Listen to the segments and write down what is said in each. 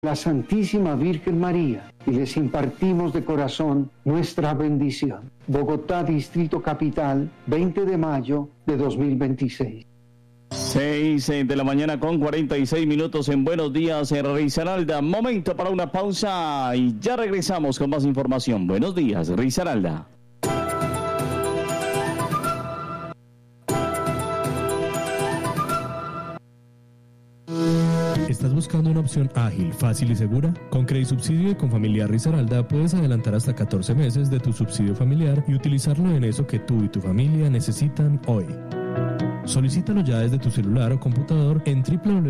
la Santísima Virgen María y les impartimos de corazón nuestra bendición. Bogotá, Distrito Capital, 20 de mayo de 2026. 6 de la mañana con 46 minutos en Buenos Días, Risaralda. Momento para una pausa y ya regresamos con más información. Buenos días, Risaralda. ¿Estás buscando una opción ágil, fácil y segura? Con Credisubsidio y Confamiliar Risaralda puedes adelantar hasta 14 meses de tu subsidio familiar y utilizarlo en eso que tú y tu familia necesitan hoy. Solicítalo ya desde tu celular o computador en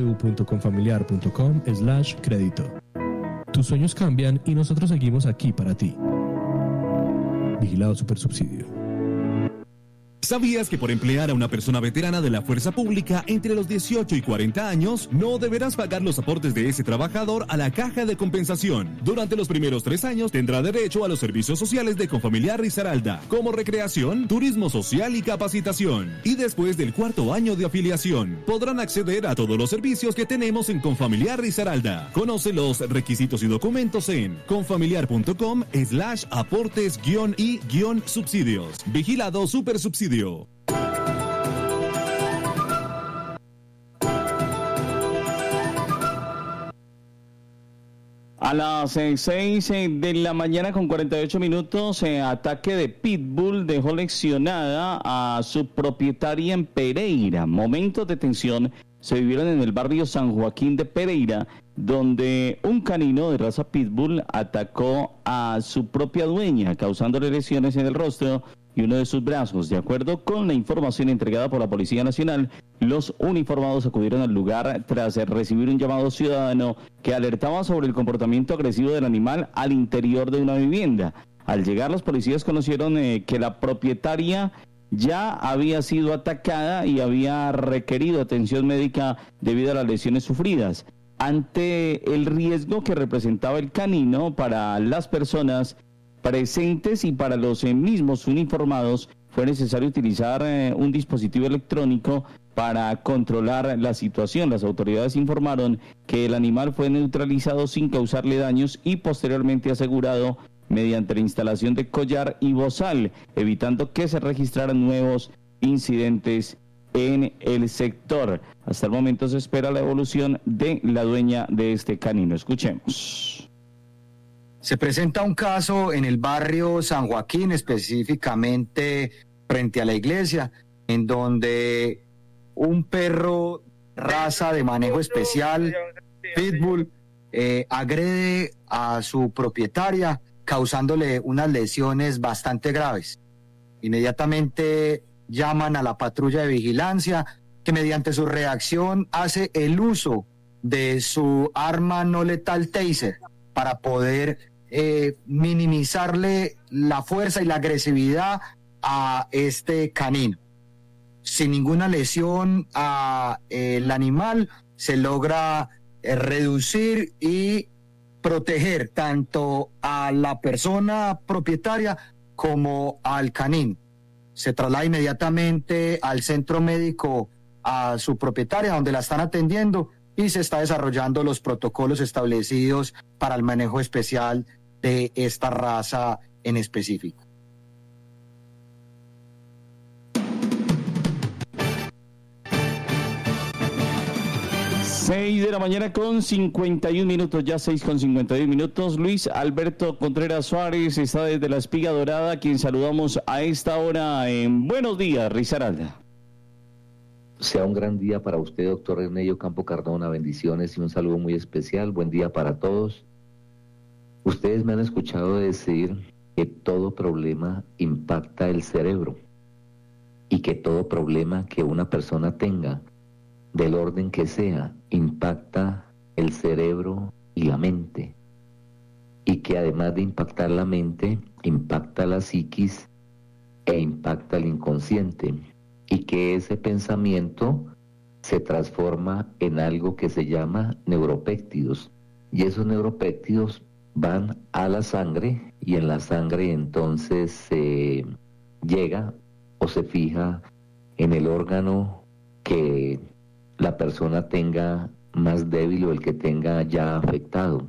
www.confamiliar.com/crédito. Tus sueños cambian y nosotros seguimos aquí para ti. Vigilado Supersubsidio. ¿Sabías que por emplear a una persona veterana de la fuerza pública entre los 18 y 40 años, no deberás pagar los aportes de ese trabajador a la caja de compensación? Durante los primeros 3 años tendrá derecho a los servicios sociales de Confamiliar Risaralda, como recreación, turismo social y capacitación. Y después del 4º año de afiliación, podrán acceder a todos los servicios que tenemos en Confamiliar Risaralda. Conoce los requisitos y documentos en confamiliar.com/aportes-y-subsidios. Vigilado Supersubsidio. A las 6 de la mañana con 48 minutos, ataque de Pitbull dejó leccionada a su propietaria en Pereira. Momentos de tensión se vivieron en el barrio San Joaquín de Pereira, donde un canino de raza Pitbull atacó a su propia dueña, causándole lesiones en el rostro y uno de sus brazos. De acuerdo con la información entregada por la Policía Nacional, los uniformados acudieron al lugar tras recibir un llamado ciudadano que alertaba sobre el comportamiento agresivo del animal al interior de una vivienda. Al llegar, los policías conocieron que la propietaria ya había sido atacada y había requerido atención médica debido a las lesiones sufridas. Ante el riesgo que representaba el canino para las personas presentes y para los mismos uniformados, fue necesario utilizar un dispositivo electrónico para controlar la situación. Las autoridades informaron que el animal fue neutralizado sin causarle daños y posteriormente asegurado mediante la instalación de collar y bozal, evitando que se registraran nuevos incidentes en el sector. Hasta el momento se espera la evolución de la dueña de este canino. Escuchemos. Se presenta un caso en el barrio San Joaquín, específicamente frente a la iglesia, en donde un perro raza de manejo especial, Pitbull, agrede a su propietaria, causándole unas lesiones bastante graves. Inmediatamente llaman a la patrulla de vigilancia, que mediante su reacción hace el uso de su arma no letal taser para poder minimizarle la fuerza y la agresividad a este canino. Sin ninguna lesión al animal, se logra reducir y proteger tanto a la persona propietaria como al canino. Se traslada inmediatamente al centro médico a su propietaria, donde la están atendiendo, y se está desarrollando los protocolos establecidos para el manejo especial de esta raza en específico. Seis de la mañana con 51 minutos, ya 6 con 51 minutos. Luis Alberto Contreras Suárez está desde la Espiga Dorada, quien saludamos a esta hora en Buenos Días, Risaralda. Sea un gran día para usted, doctor Ernello Campo Cardona. Bendiciones y un saludo muy especial. Buen día para todos. Ustedes me han escuchado decir que todo problema impacta el cerebro y que todo problema que una persona tenga, del orden que sea, impacta el cerebro y la mente, y que además de impactar la mente, impacta la psiquis e impacta el inconsciente, y que ese pensamiento se transforma en algo que se llama neuropéptidos, y esos neuropéptidos van a la sangre, y en la sangre entonces se llega o se fija en el órgano que la persona tenga más débil o el que tenga ya afectado.